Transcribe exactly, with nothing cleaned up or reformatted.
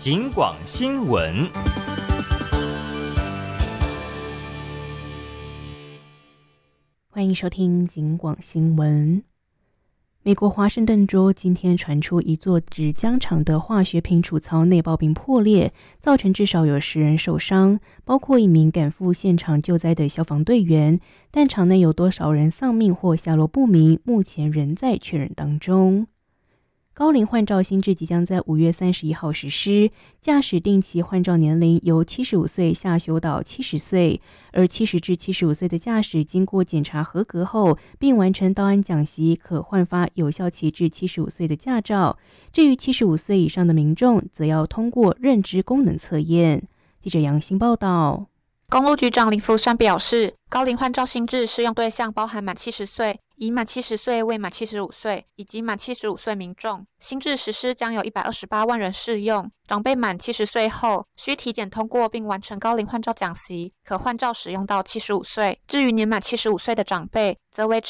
警广新闻。 欢迎收听警广新闻。美国华盛顿州今天传出一座纸浆厂的化学品储槽内爆并破裂，造成至少有十人受伤，包括一名赶赴现场救灾的消防队员，但厂内有多少人丧命或下落不明，目前仍在确认当中。高龄换照新制即将在五月三十一号实施，驾驶定期换照年龄由七十五岁下修到七十岁，而七十至七十五岁的驾驶经过检查合格后，并完成道安讲习，可换发有效期至七十五岁的驾照。至于七十五岁以上的民众，则要通过认知功能测验。记者杨欣报道。 公路局长林福山表示，高龄换照新制适用对象包含满七十岁、已满七十岁未满七十五岁以及满七十五岁民众。新制实施将有一百二十八万人适用。长辈满七十岁后，需体检通过并完成高龄换照讲习，可换照使用到七十五岁。至于年满七十五岁的长辈，则为